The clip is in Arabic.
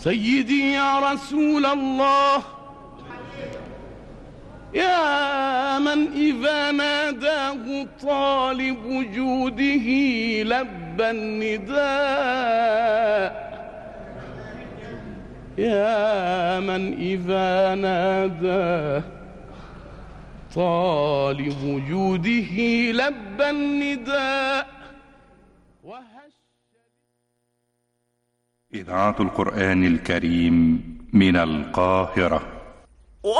سيدي يا رسول الله، يا من إذا ناداه طالب جوده لبى النداء، يا من إذا ناداه طالب جوده لبى النداء. إذاعة القرآن الكريم من القاهرة.